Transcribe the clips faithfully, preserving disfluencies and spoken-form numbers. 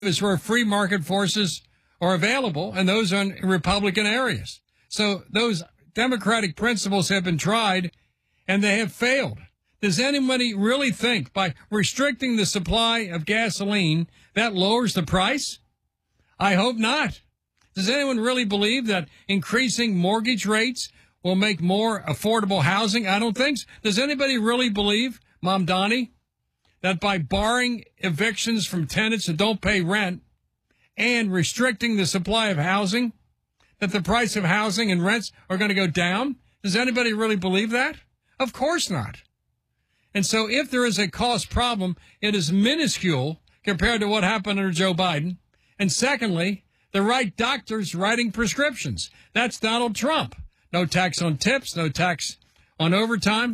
is where free market forces are available, and those are in Republican areas. So those democratic principles have been tried, and they have failed. Does anybody really think by restricting the supply of gasoline that lowers the price? I hope not. Does anyone really believe that increasing mortgage rates will make more affordable housing? I don't think so. Does anybody really believe, Mom Donnie, that by barring evictions from tenants that don't pay rent and restricting the supply of housing, that the price of housing and rents are going to go down? Does anybody really believe that? Of course not. And so if there is a cost problem, it is minuscule compared to what happened under Joe Biden. And secondly, the right doctors writing prescriptions. That's Donald Trump. No tax on tips, no tax on overtime.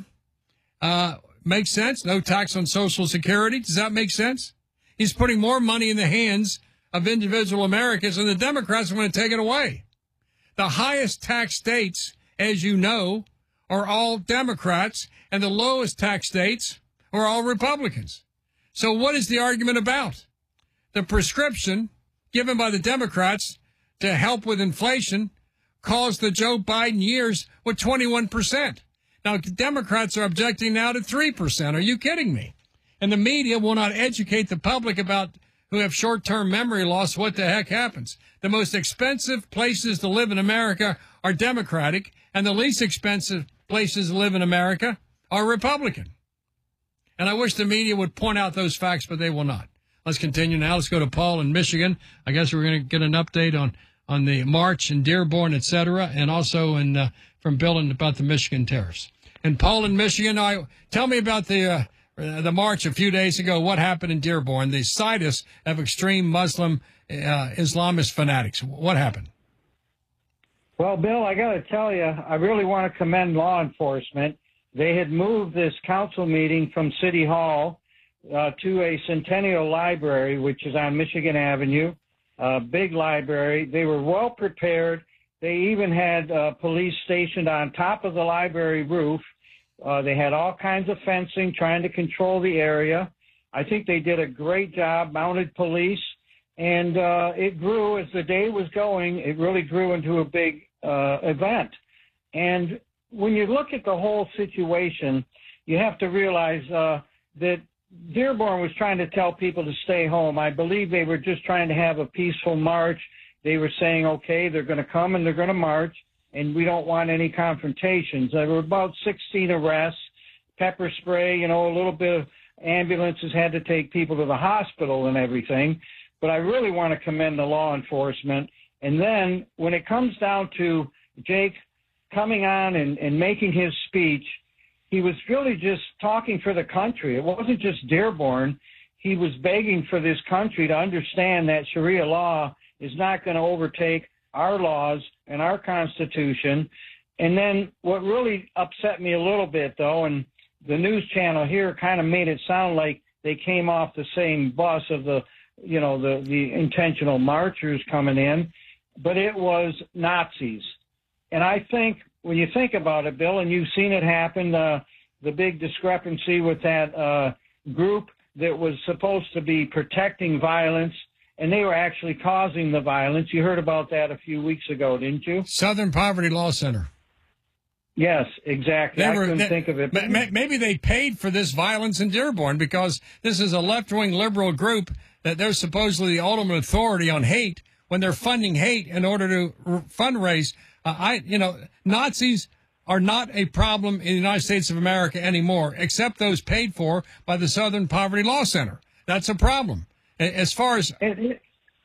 Uh, makes sense. No tax on Social Security. Does that make sense? He's putting more money in the hands of individual Americans, and the Democrats want to take it away. The highest tax states, as you know, are all Democrats, and the lowest tax states are all Republicans. So what is the argument about? The prescription given by the Democrats to help with inflation caused the Joe Biden years with twenty-one percent. Now, Democrats are objecting now to three percent. Are you kidding me? And the media will not educate the public about who have short-term memory loss what the heck happens. The most expensive places to live in America are Democratic, and the least expensive places to live in America are Republican. And I wish the media would point out those facts, but they will not. Let's continue now. Let's go to Paul in Michigan. I guess we're going to get an update on, on the march in Dearborn, et cetera, and also in, uh, from Bill and about the Michigan tariffs. And Paul in Michigan, I, tell me about the uh, the march a few days ago. What happened in Dearborn? The situs of extreme Muslim uh, Islamist fanatics. What happened? Well, Bill, I got to tell you, I really want to commend law enforcement. They had moved this council meeting from City Hall uh, to a Centennial Library, which is on Michigan Avenue, a big library. They were well prepared. They even had uh, police stationed on top of the library roof. Uh, they had all kinds of fencing trying to control the area. I think they did a great job, mounted police, and uh, it grew as the day was going. It really grew into a big uh, event. And when you look at the whole situation, you have to realize uh, that Dearborn was trying to tell people to stay home. I believe they were just trying to have a peaceful march. They were saying, okay, they're going to come and they're going to march, and we don't want any confrontations. There were about sixteen arrests, pepper spray, you know, a little bit of ambulances had to take people to the hospital and everything. But I really want to commend the law enforcement. And then when it comes down to Jake coming on and, and making his speech, he was really just talking for the country. It wasn't just Dearborn. He was begging for this country to understand that Sharia law is not going to overtake our laws and our Constitution. And then what really upset me a little bit, though, and the news channel here kind of made it sound like they came off the same bus of the, you know, the, the intentional marchers coming in, but it was Nazis. And I think when you think about it, Bill, and you've seen it happen, uh, the big discrepancy with that uh, group that was supposed to be protecting violence, and they were actually causing the violence. You heard about that a few weeks ago, didn't you? Southern Poverty Law Center. Yes, exactly. They I were, couldn't they, think of it. Maybe they paid for this violence in Dearborn because this is a left-wing liberal group that they're supposedly the ultimate authority on hate when they're funding hate in order to fundraise. Uh, I, you know, Nazis are not a problem in the United States of America anymore, except those paid for by the Southern Poverty Law Center. That's a problem. As far as... It, it,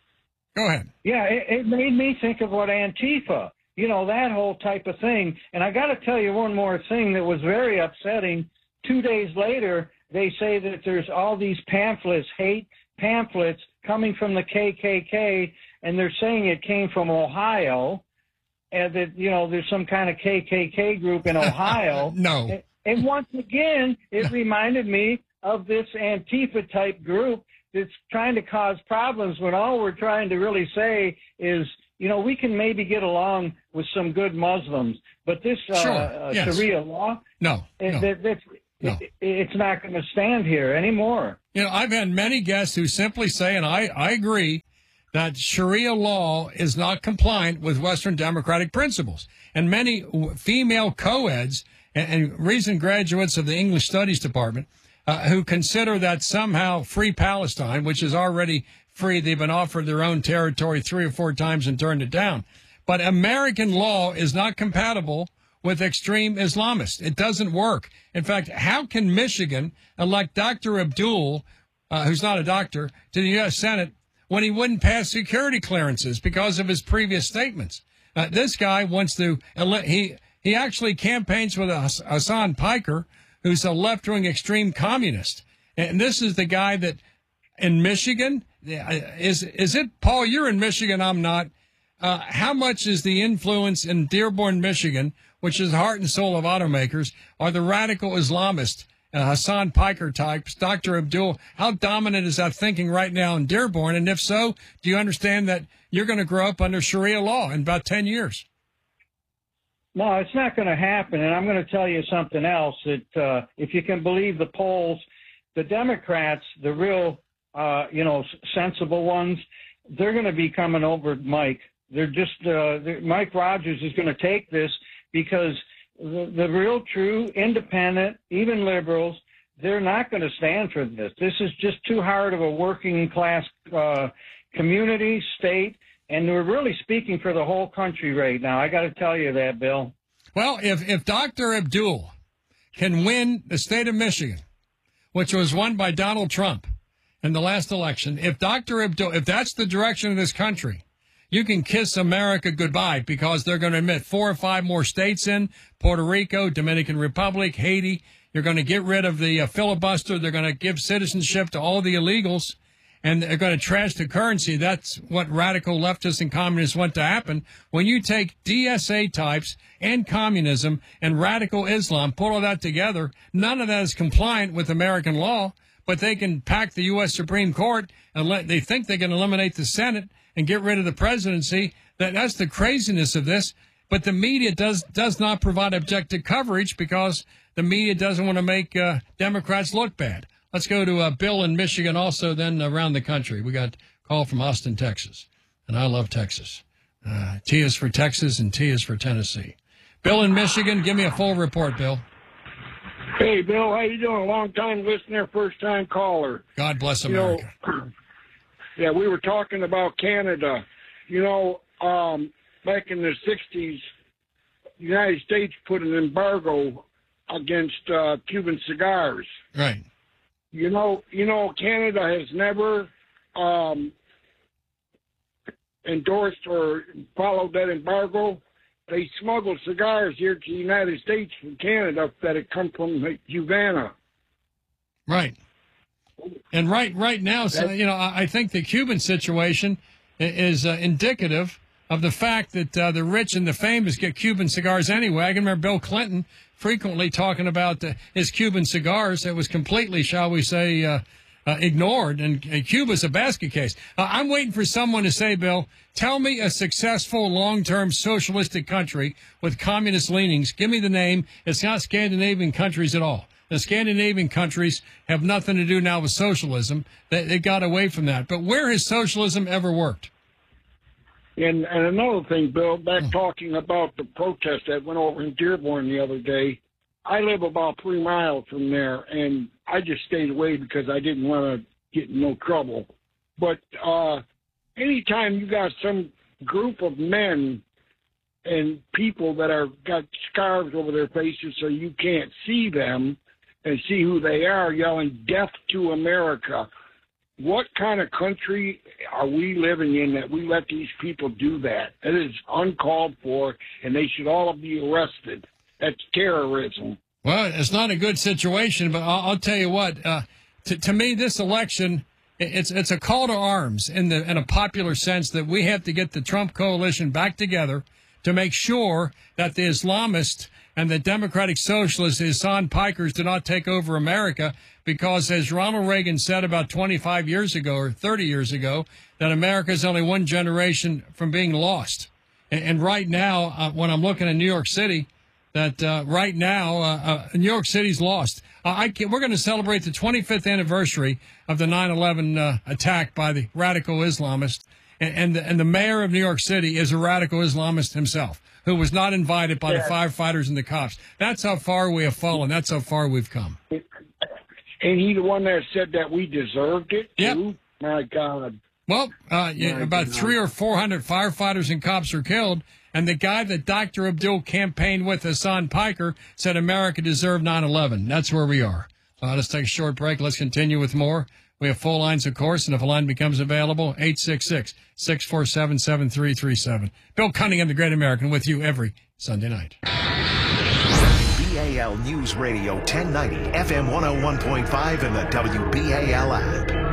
go ahead. Yeah, it, it made me think of what Antifa, you know, that whole type of thing. And I got to tell you one more thing that was very upsetting. Two days later, they say that there's all these pamphlets, hate pamphlets, coming from the K K K, and they're saying it came from Ohio, and that, you know, there's some kind of K K K group in Ohio. No. And, and once again, it reminded me of this Antifa-type group that's trying to cause problems when all we're trying to really say is, you know, we can maybe get along with some good Muslims, but this uh, sure. uh, yes. Sharia law, no, no. That, that's no. it, it's not going to stand here anymore. You know, I've had many guests who simply say, and I, I agree, that Sharia law is not compliant with Western democratic principles. And many female co-eds and, and recent graduates of the English Studies Department uh, who consider that somehow free Palestine, which is already free, they've been offered their own territory three or four times and turned it down. But American law is not compatible with extreme Islamists. It doesn't work. In fact, how can Michigan elect Doctor Abdul, uh, who's not a doctor, to the U S Senate when he wouldn't pass security clearances because of his previous statements? Uh, this guy wants to, he he actually campaigns with Hassan Piker, who's a left-wing extreme communist. And this is the guy that in Michigan, is is it, Paul, you're in Michigan, I'm not. Uh, how much is the influence in Dearborn, Michigan, which is the heart and soul of automakers, are the radical Islamists, uh, Hassan Piker types, Doctor Abdul? How dominant is that thinking right now in Dearborn? And if so, do you understand that you're going to grow up under Sharia law in about ten years? No, it's not going to happen. And I'm going to tell you something else, that uh, if you can believe the polls, the Democrats, the real, uh, you know, sensible ones, they're going to be coming over Mike. They're just, uh, they're, Mike Rogers is going to take this because the, the real, true, independent, even liberals, they're not going to stand for this. This is just too hard of a working class uh, community, state, and we're really speaking for the whole country right now. I got to tell you that, Bill. Well, if, if Doctor Abdul can win the state of Michigan, which was won by Donald Trump in the last election, if Doctor Abdul, if that's the direction of this country, you can kiss America goodbye, because they're going to admit four or five more states in, Puerto Rico, Dominican Republic, Haiti. You're going to get rid of the uh, filibuster. They're going to give citizenship to all the illegals, and they're going to trash the currency. That's what radical leftists and communists want to happen. When you take D S A types and communism and radical Islam, put all that together, none of that is compliant with American law, but they can pack the U S Supreme Court and let, they think they can eliminate the Senate and get rid of the presidency. That that's the craziness of this. But the media does does not provide objective coverage because the media doesn't want to make uh, Democrats look bad. Let's go to uh, Bill in Michigan, also then around the country. We got a call from Austin, Texas, and I love Texas. Uh, T is for Texas and T is for Tennessee. Bill in Michigan, give me a full report, Bill. Hey, Bill, how you doing? Long time listener, first time caller. God bless America. You know, yeah, we were talking about Canada. You know, um, back in the sixties, the United States put an embargo against uh, Cuban cigars. Right. You know, you know, Canada has never um, endorsed or followed that embargo. They smuggled cigars here to the United States from Canada that had come from Havana. Right. And right, right now, so, you know, I think the Cuban situation is uh, indicative of the fact that uh, the rich and the famous get Cuban cigars anyway. I can remember Bill Clinton frequently talking about uh, his Cuban cigars. That was completely, shall we say, uh, uh, ignored. And, and Cuba's a basket case. Uh, I'm waiting for someone to say, Bill, tell me a successful long-term socialistic country with communist leanings. Give me the name. It's not Scandinavian countries at all. The Scandinavian countries have nothing to do now with socialism. They, they got away from that. But where has socialism ever worked? And, and another thing, Bill, back talking about the protest that went over in Dearborn the other day, I live about three miles from there, and I just stayed away because I didn't want to get in no trouble. But uh, anytime you got some group of men and people that are got scarves over their faces so you can't see them and see who they are, yelling "Death to America," what kind of country are we living in that we let these people do that? It is uncalled for, and they should all be arrested. That's terrorism. Well, it's not a good situation, but I'll, I'll tell you what. Uh, to, to me, this election, it's it's a call to arms in the in a popular sense that we have to get the Trump coalition back together to make sure that the Islamists and the Democratic Socialists, the Hassan Pikers, do not take over America. Because as Ronald Reagan said about twenty-five years ago or thirty years ago, that America is only one generation from being lost. And, and right now, uh, when I'm looking at New York City, that uh, right now uh, uh, New York City's lost. Uh, I can, we're going to celebrate the twenty-fifth anniversary of the nine eleven uh, attack by the radical Islamist, and and the, and the mayor of New York City is a radical Islamist himself, who was not invited by yeah. the firefighters and the cops. That's how far we have fallen. That's how far we've come. Ain't he the one that said that we deserved it? Yep. Too? My God. Well, uh, yeah, about God. three or four hundred firefighters and cops were killed. And the guy that Doctor Abdul campaigned with, Hassan Piker, said America deserved nine eleven. That's where we are. Uh, let's take a short break. Let's continue with more. We have full lines, of course, and if a line becomes available, eight six six, six four seven, seven three three seven. Bill Cunningham, the Great American, with you every Sunday night. W B A L News Radio ten ninety, F M one oh one point five, and the W B A L app.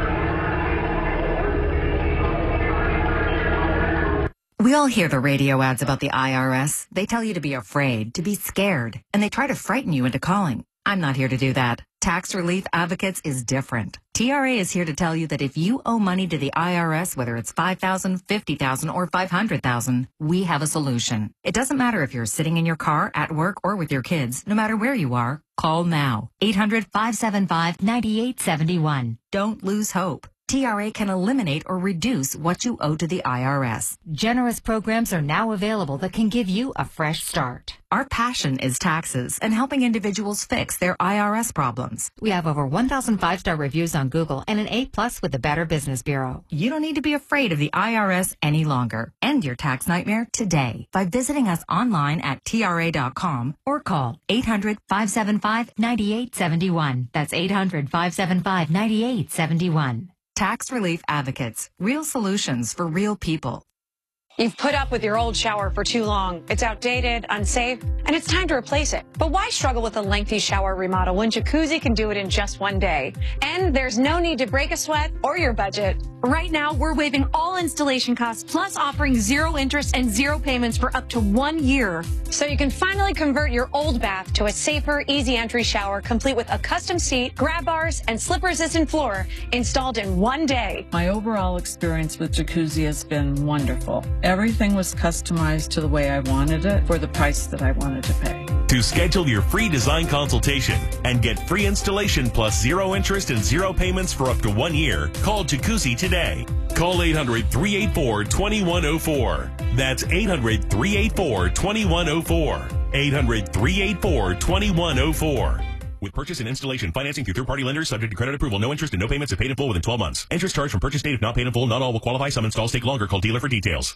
We all hear the radio ads about the I R S. They tell you to be afraid, to be scared, and they try to frighten you into calling. I'm not here to do that. Tax Relief Advocates is different. T R A is here to tell you that if you owe money to the I R S, whether it's five thousand dollars, fifty thousand dollars, or five hundred thousand dollars, we have a solution. It doesn't matter if you're sitting in your car, at work, or with your kids. No matter where you are, call now. eight hundred, five seven five, nine eight seven one. Don't lose hope. T R A can eliminate or reduce what you owe to the I R S. Generous programs are now available that can give you a fresh start. Our passion is taxes and helping individuals fix their I R S problems. We have over one thousand five-star reviews on Google and an A plus with the Better Business Bureau. You don't need to be afraid of the I R S any longer. End your tax nightmare today by visiting us online at T R A dot com or call eight hundred, five seven five, nine eight seven one. That's eight hundred, five seven five, nine eight seven one. Tax Relief Advocates. Real solutions for real people. You've put up with your old shower for too long. It's outdated, unsafe, and it's time to replace it. But why struggle with a lengthy shower remodel when Jacuzzi can do it in just one day? And there's no need to break a sweat or your budget. Right now, we're waiving all installation costs, plus offering zero interest and zero payments for up to one year. So you can finally convert your old bath to a safer, easy entry shower, complete with a custom seat, grab bars, and slip-resistant floor installed in one day. My overall experience with Jacuzzi has been wonderful. Everything was customized to the way I wanted it for the price that I wanted to pay. To schedule your free design consultation and get free installation plus zero interest and zero payments for up to one year, call Jacuzzi today. Call eight hundred, three eight four, two one zero four. That's eight hundred, three eight four, two one zero four. eight hundred, three eight four, two one zero four. With purchase and installation financing through third-party lenders subject to credit approval. No interest and no payments if paid in full within twelve months. Interest charged from purchase date if not paid in full. Not all will qualify. Some installs take longer. Call dealer for details.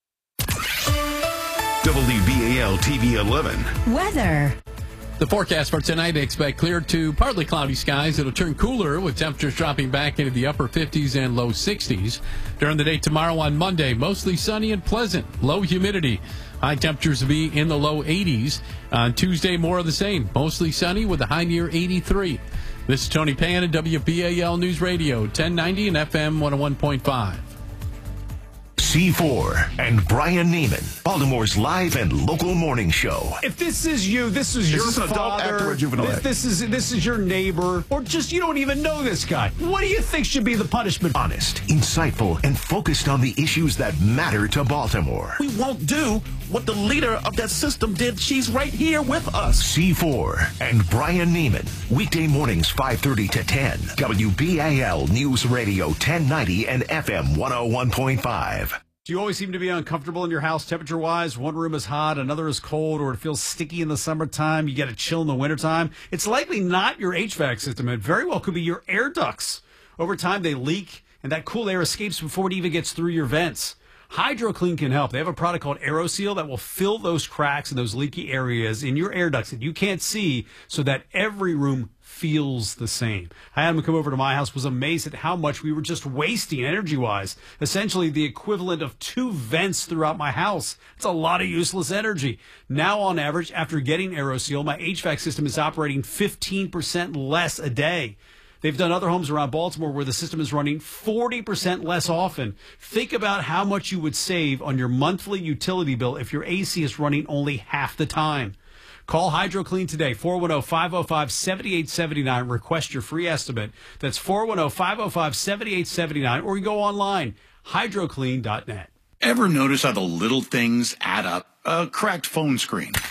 W B A L T V eleven. Weather. The forecast for tonight, expect clear to partly cloudy skies. It'll turn cooler with temperatures dropping back into the upper fifties and low sixties. During the day tomorrow on Monday, mostly sunny and pleasant. Low humidity. High temperatures will be in the low eighties. On Tuesday, more of the same. Mostly sunny with a high near eighty-three. This is Tony Pan at W B A L News Radio, ten ninety and F M one oh one point five. C four and Brian Neiman, Baltimore's live and local morning show. If this is you, this is, is your this father, this, this is this is your neighbor, or just you don't even know this guy, what do you think should be the punishment? Honest, insightful, and focused on the issues that matter to Baltimore. We won't do what the leader of that system did. She's right here with us. C four and Brian Neiman, weekday mornings five thirty to ten. W B A L News Radio ten ninety and F M one oh one point five. Do you always seem to be uncomfortable in your house temperature-wise? One room is hot, another is cold, or it feels sticky in the summertime, you get a chill in the wintertime? It's likely not your H V A C system. It very well could be your air ducts. Over time, they leak, and that cool air escapes before it even gets through your vents. HydroClean can help. They have a product called AeroSeal that will fill those cracks and those leaky areas in your air ducts that you can't see so that every room feels the same. I had him come over to my house, was amazed at how much we were just wasting energy-wise. Essentially the equivalent of two vents throughout my house. It's a lot of useless energy. Now, on average, after getting AeroSeal, my H V A C system is operating fifteen percent less a day. They've done other homes around Baltimore where the system is running forty percent less often. Think about how much you would save on your monthly utility bill if your A C is running only half the time. Call HydroClean today, four one zero, five zero five, seven eight seven nine. Request your free estimate. That's four one zero, five zero five, seven eight seven nine. Or you go online, hydroclean dot net. Ever notice how the little things add up? A cracked phone screen,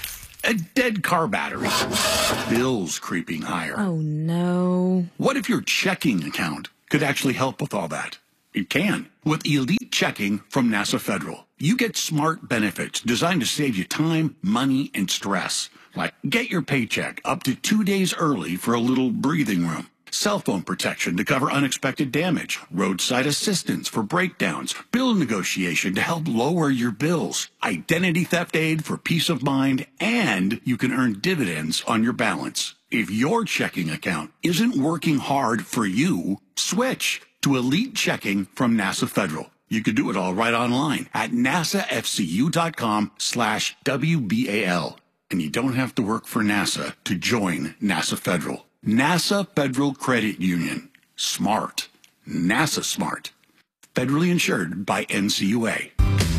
A dead car battery. Bills creeping higher. Oh, no. What if your checking account could actually help with all that? It can. With Elite Checking from NASA Federal. You get smart benefits designed to save you time, money, and stress. Like get your paycheck up to two days early for a little breathing room. Cell phone protection to cover unexpected damage. Roadside assistance for breakdowns. Bill negotiation to help lower your bills. Identity theft aid for peace of mind. And you can earn dividends on your balance. If your checking account isn't working hard for you, switch to Elite Checking from NASA Federal. You can do it all right online at nasafcu.com slash WBAL. And you don't have to work for NASA to join NASA Federal. NASA Federal Credit Union. Smart. NASA smart. Federally insured by N C U A.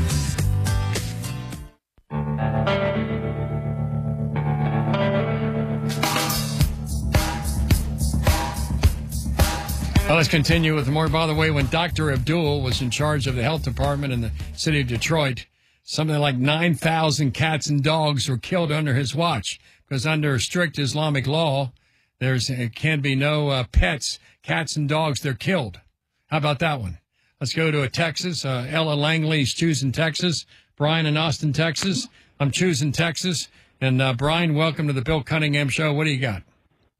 Well, let's continue with more. By the way, when Doctor Abdul was in charge of the health department in the city of Detroit, something like nine thousand cats and dogs were killed under his watch because under strict Islamic law, there's it can be no uh, pets, cats and dogs. They're killed. How about that one? Let's go to a Texas. Uh, Ella Langley's choosing Texas. Brian in Austin, Texas. I'm choosing Texas. And uh, Brian, welcome to the Bill Cunningham Show. What do you got?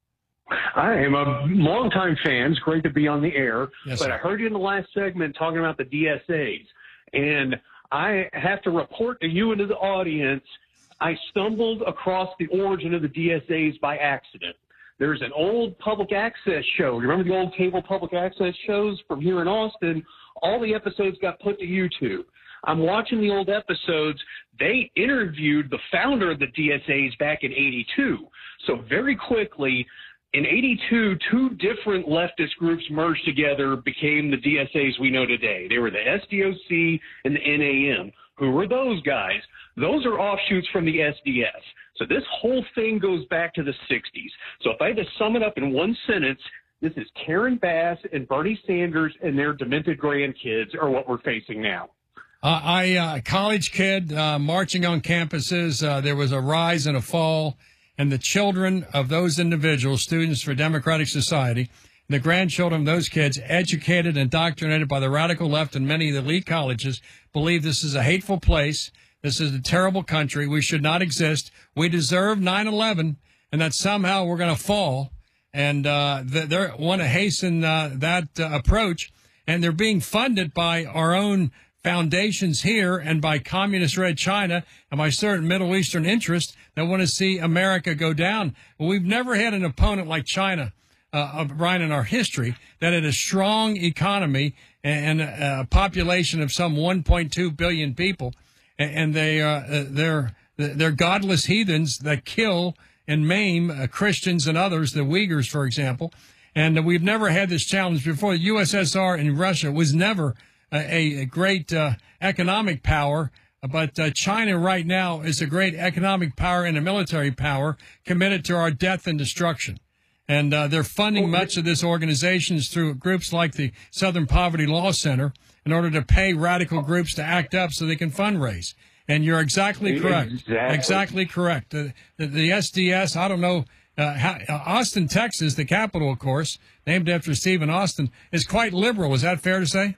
I am a longtime fan. It's great to be on the air. Yes, but sir. I heard you in the last segment talking about the D S As. And I have to report to you and to the audience, I stumbled across the origin of the D S As by accident. There's an old public access show. You remember the old cable public access shows from here in Austin? All the episodes got put to YouTube. I'm watching the old episodes. They interviewed the founder of the D S As back in eighty-two. So very quickly, in eighty-two, two different leftist groups merged together, became the D S As we know today. They were the S D O C and the N A M. Who were those guys? Those are offshoots from the S D S. So this whole thing goes back to the sixties. So if I had to sum it up in one sentence, this is Karen Bass and Bernie Sanders and their demented grandkids are what we're facing now. Uh, I, uh, college kid, uh, marching on campuses. Uh, there was a rise and a fall, and the children of those individuals, Students for Democratic Society, the grandchildren of those kids, educated and indoctrinated by the radical left in many of the elite colleges, believe this is a hateful place. This is a terrible country. We should not exist. We deserve nine eleven, and that somehow we're going to fall. And uh, they want to hasten uh, that uh, approach, and they're being funded by our own foundations here and by communist red China and by certain Middle Eastern interests that want to see America go down. Well, we've never had an opponent like China, uh, Brian, in our history that had a strong economy and a population of some one point two billion people. And they, uh, they're, they're godless heathens that kill and maim uh, Christians and others, the Uyghurs, for example. And uh, we've never had this challenge before. The U S S R and Russia was never a, a great uh, economic power, but uh, China right now is a great economic power and a military power committed to our death and destruction. And uh, they're funding much of this organization through groups like the Southern Poverty Law Center in order to pay radical groups to act up so they can fundraise. And you're exactly correct. Exactly, exactly correct. The, the, the S D S, I don't know, uh, how, uh, Austin, Texas, the capital, of course, named after Stephen Austin, is quite liberal. Is that fair to say?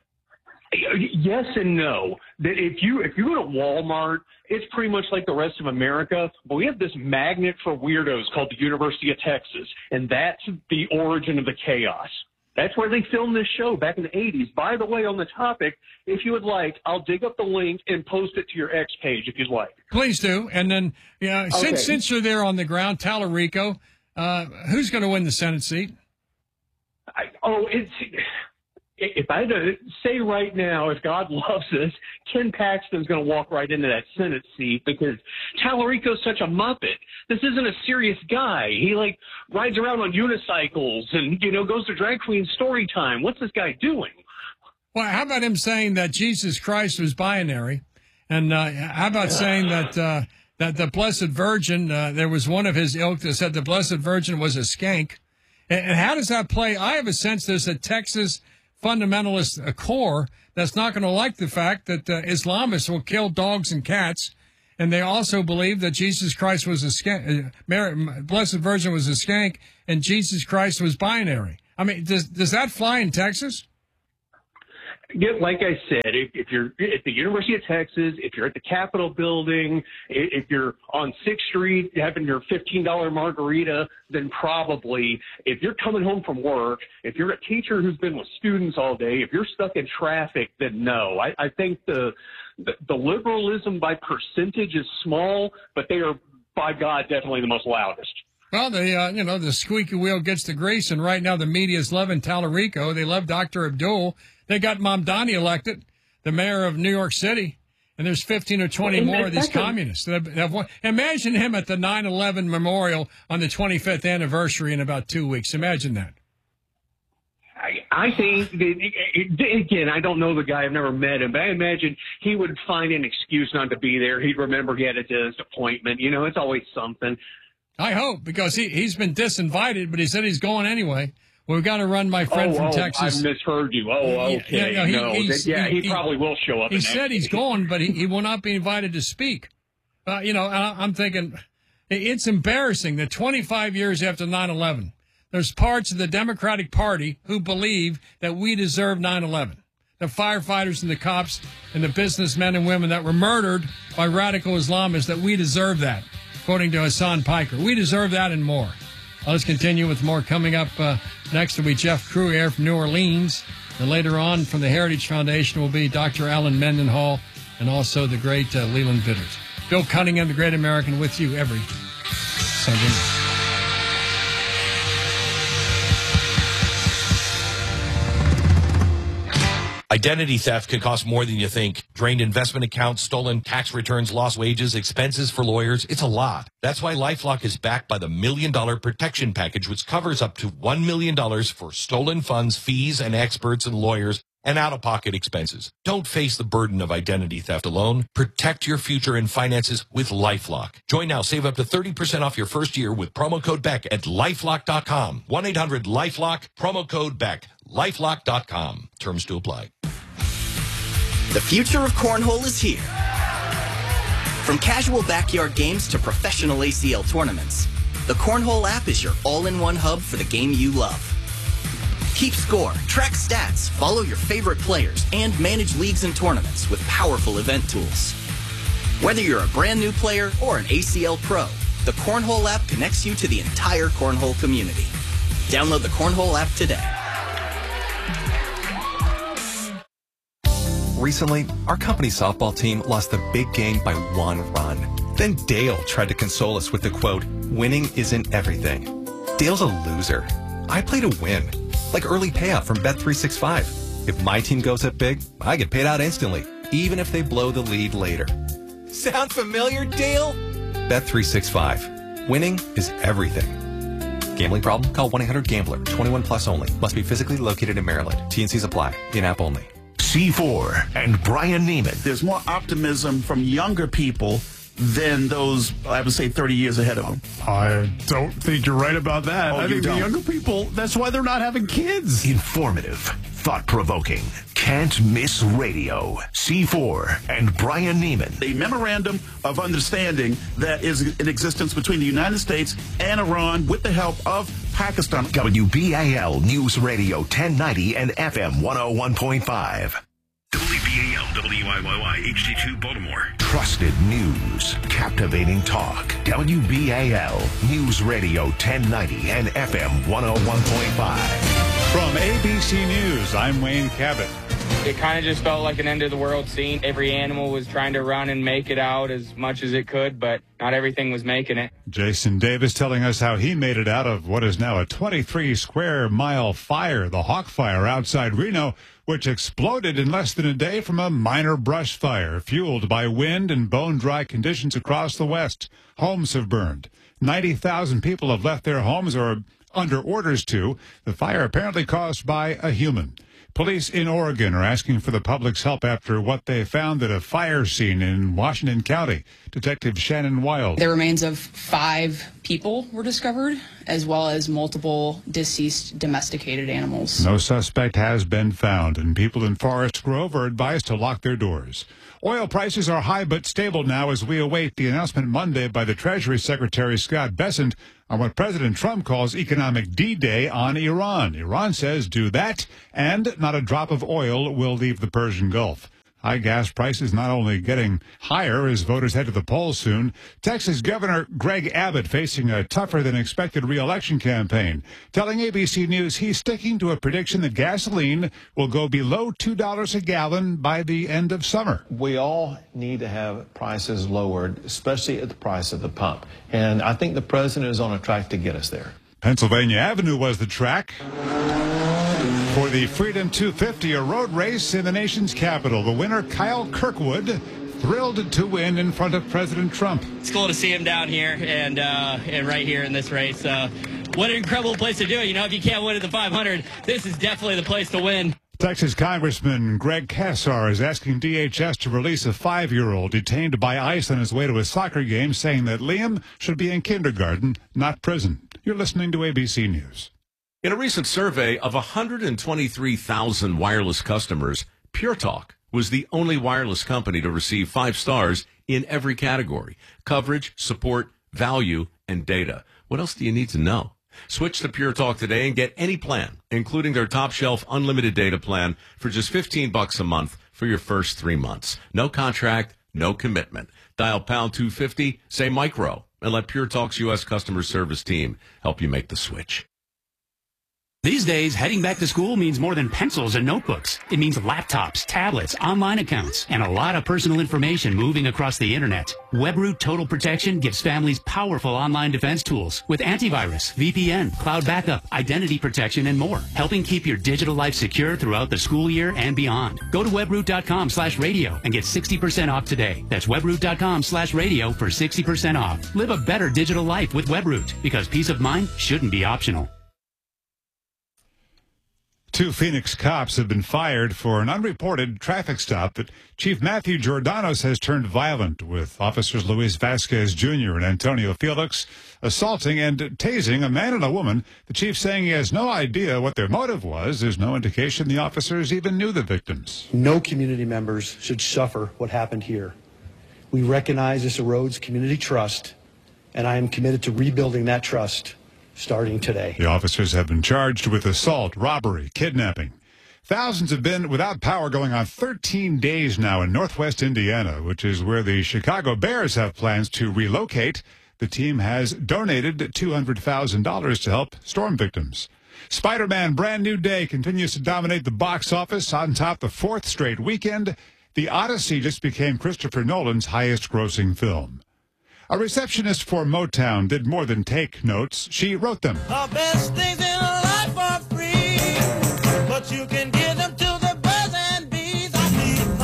Yes and no. That if you if you go to Walmart, it's pretty much like the rest of America, but we have this magnet for weirdos called the University of Texas, and that's the origin of the chaos. That's where they filmed this show back in the eighties. By the way, on the topic, if you would like, I'll dig up the link and post it to your X page if you'd like. Please do. And then, yeah, since Okay. since you're there on the ground, Tallarico, uh, who's going to win the Senate seat? I, oh, it's if I had to say right now, if God loves us, Ken Paxton's going to walk right into that Senate seat because Tallarico's such a muppet. This isn't a serious guy. He like rides around on unicycles and, you know, goes to drag queen story time. What's this guy doing? Well, how about him saying that Jesus Christ was binary? And uh, how about saying that uh, that the Blessed Virgin, uh, there was one of his ilk that said the Blessed Virgin was a skank. And, and how does that play? I have a sense there's a Texas fundamentalist uh, core that's not going to like the fact that uh, Islamists will kill dogs and cats And they also believe that Jesus Christ was a skank, uh, Mary, Blessed Virgin was a skank, and Jesus Christ was binary. I mean, does does that fly in Texas? Yeah, like I said, if, if you're at the University of Texas, if you're at the Capitol building, if you're on sixth Street having your fifteen dollar margarita, then probably. If you're coming home from work, if you're a teacher who's been with students all day, if you're stuck in traffic, then no. I, I think the, the the liberalism by percentage is small, but they are, by God, definitely the most loudest. Well, the uh, you know the squeaky wheel gets the grease, and right now the media's loving Tallarico. They love Doctor Abdul. They got Mamdani elected, the mayor of New York City, and there's fifteen or twenty well, more of these second. communists. That have, have won. Imagine him at the nine eleven memorial on the twenty-fifth anniversary in about two weeks. Imagine that. I, I think, that, again, I don't know the guy. I've never met him, but I imagine he would find an excuse not to be there. He'd remember he had a dentist appointment. You know, it's always something. I hope, because he, he's been disinvited, but he said he's going anyway. Well, we've got to run my friend oh, from oh, Texas. I misheard you. Oh, okay. Yeah, yeah, he, no, he's, yeah he, he probably will show up. He in said that he's case. going, but he, he will not be invited to speak. Uh, you know, I, I'm thinking it's embarrassing that twenty-five years after nine eleven, there's parts of the Democratic Party who believe that we deserve nine eleven. The firefighters and the cops and the businessmen and women that were murdered by radical Islamists, that we deserve that, according to Hassan Piker. We deserve that and more. Well, let's continue with more coming up. Uh, next will be Jeff Crouier from New Orleans. And later on from the Heritage Foundation will be Doctor Alan Mendenhall and also the great uh, Leland Bitters. Bill Cunningham, the Great American, with you every Sunday night. Identity theft can cost more than you think. Drained investment accounts, stolen tax returns, lost wages, expenses for lawyers. It's a lot. That's why LifeLock is backed by the Million Dollar Protection Package, which covers up to one million dollars for stolen funds, fees, and experts and lawyers, and out-of-pocket expenses. Don't face the burden of identity theft alone. Protect your future and finances with LifeLock. Join now. Save up to thirty percent off your first year with promo code Beck at lifelock dot com. one eight hundred lifelock, promo code Beck. lifelock dot com. Terms to apply. The future of cornhole is here. From casual backyard games to professional A C L tournaments, the Cornhole app is your all-in-one hub for the game you love. Keep score, track stats, follow your favorite players, and manage leagues and tournaments with powerful event tools. Whether you're a brand new player or an A C L pro, the Cornhole app connects you to the entire cornhole community. Download the Cornhole app today. Recently, our company softball team lost the big game by one run. Then Dale tried to console us with the quote, "Winning isn't everything." Dale's a loser. I play to win. Like early payout from Bet three sixty-five. If my team goes up big, I get paid out instantly, even if they blow the lead later. Sound familiar, Dale? Bet three sixty-five. Winning is everything. Gambling problem? Call one eight hundred gambler. twenty-one plus only. Must be physically located in Maryland. T and Cs apply. In-app only. C four and Brian Neiman. There's more optimism from younger people than those, I would say, thirty years ahead of them. I don't think you're right about that. Oh, I you think don't? the younger people, that's why they're not having kids. Informative, thought-provoking, can't miss radio. C four and Brian Neiman. A memorandum of understanding that is in existence between the United States and Iran with the help of Pakistan. W B A L News Radio ten ninety and F M one oh one point five. W B A L W I Y Y H D two Baltimore. Trusted news, captivating talk. W B A L News Radio ten ninety and F M one oh one point five. From A B C News, I'm Wayne Cabot. It kind of just felt like an end of the world scene. Every animal was trying to run and make it out as much as it could, but not everything was making it. Jason Davis telling us how he made it out of what is now a twenty-three square mile fire, the Hawk Fire outside Reno, which exploded in less than a day from a minor brush fire fueled by wind and bone-dry conditions across the West. Homes have burned. ninety thousand people have left their homes or are under orders to. The fire apparently caused by a human. Police in Oregon are asking for the public's help after what they found at a fire scene in Washington County. Detective Shannon Wild. The remains of five people people were discovered, as well as multiple deceased domesticated animals. No suspect has been found, and people in Forest Grove are advised to lock their doors. Oil prices are high but stable now as we await the announcement Monday by the Treasury Secretary Scott Bessent on what President Trump calls economic D-Day on Iran. Iran says do that, and not a drop of oil will leave the Persian Gulf. High gas prices not only getting higher as voters head to the polls soon. Texas Governor Greg Abbott facing a tougher than expected re-election campaign, telling A B C News he's sticking to a prediction that gasoline will go below two dollars a gallon by the end of summer. We all need to have prices lowered, especially at the price of the pump. And I think the president is on a track to get us there. Pennsylvania Avenue was the track for the Freedom two fifty, a road race in the nation's capital. The winner, Kyle Kirkwood, thrilled to win in front of President Trump. It's cool to see him down here and uh, and right here in this race. Uh, what an incredible place to do it. You know, if you can't win at the five hundred, this is definitely the place to win. Texas Congressman Greg Casar is asking D H S to release a five-year-old detained by ICE on his way to a soccer game, saying that Liam should be in kindergarten, not prison. You're listening to A B C News. In a recent survey of one hundred twenty-three thousand wireless customers, Pure Talk was the only wireless company to receive five stars in every category: coverage, support, value, and data. What else do you need to know? Switch to Pure Talk today and get any plan, including their top shelf unlimited data plan, for just fifteen bucks a month for your first three months. No contract, no commitment. Dial pound two fifty, say micro, and let Pure Talk's U S customer service team help you make the switch. These days, heading back to school means more than pencils and notebooks. It means laptops, tablets, online accounts, and a lot of personal information moving across the internet. WebRoot Total Protection gives families powerful online defense tools with antivirus, V P N, cloud backup, identity protection, and more, helping keep your digital life secure throughout the school year and beyond. Go to webroot.com slash radio and get sixty percent off today. That's webroot.com slash radio for sixty percent off. Live a better digital life with WebRoot, because peace of mind shouldn't be optional. Two Phoenix cops have been fired for an unreported traffic stop that Chief Matthew Giordano has turned violent, with officers Luis Vasquez Junior and Antonio Felix assaulting and tasing a man and a woman. The chief saying he has no idea what their motive was. There's no indication the officers even knew the victims. No community members should suffer what happened here. We recognize this erodes community trust, and I am committed to rebuilding that trust starting today. The officers have been charged with assault, robbery, kidnapping. Thousands have been without power going on thirteen days now in northwest Indiana, which is where the Chicago Bears have plans to relocate. The team has donated two hundred thousand dollars to help storm victims. Spider-Man Brand New Day continues to dominate the box office. On top the fourth straight weekend, The Odyssey just became Christopher Nolan's highest-grossing film. A receptionist for Motown did more than take notes. She wrote them. The best things in life are free, but you can give them to the birds and bees. I need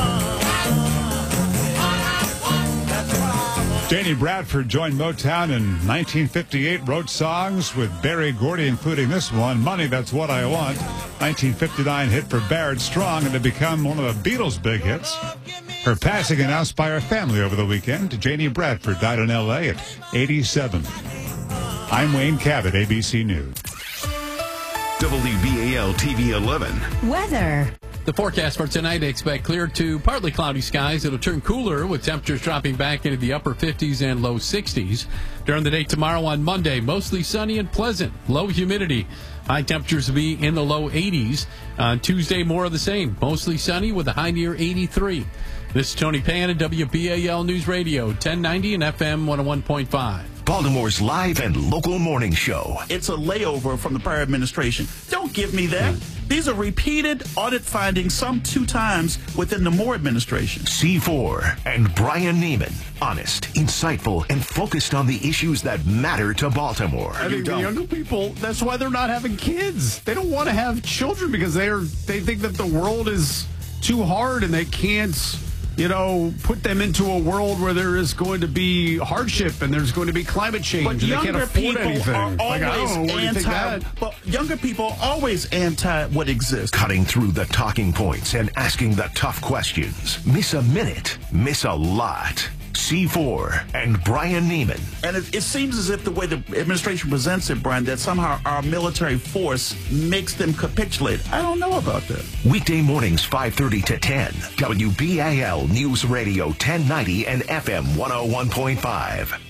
Janie Bradford joined Motown in nineteen fifty-eight, wrote songs with Berry Gordy, including this one, Money, That's What I Want. nineteen fifty-nine hit for Barrett Strong, and to become one of the Beatles' big hits. Her passing announced by her family over the weekend. Janie Bradford died in L A at eighty-seven. I'm Wayne Cabot, A B C News. W B A L T V eleven. Weather. The forecast for tonight, expect clear to partly cloudy skies. It'll turn cooler with temperatures dropping back into the upper fifties and low sixties. During the day tomorrow on Monday, mostly sunny and pleasant. Low humidity. High temperatures will be in the low eighties. On Tuesday, more of the same. Mostly sunny with a high near eighty-three. This is Tony Pan at W B A L News Radio, ten ninety and F M one oh one point five. Baltimore's live and local morning show. It's a layover from the prior administration. Don't give me that. These are repeated audit findings, some two times within the Moore administration. C four and Brian Neiman. Honest, insightful, and focused on the issues that matter to Baltimore. I think the younger people, that's why they're not having kids. They don't want to have children because they are. They think that the world is too hard and they can't, you know, put them into a world where there is going to be hardship and there's going to be climate change but and they can't younger afford people anything. Are Like, I always don't know, where do you think anti, that? but younger people are always anti what exists. Cutting through the talking points and asking the tough questions. Miss a minute, miss a lot. C four and Brian Neiman. And it, it seems as if the way the administration presents it, Brian, that somehow our military force makes them capitulate. I don't know about that. Weekday mornings, five thirty to ten. W B A L News Radio ten ninety and F M one oh one point five.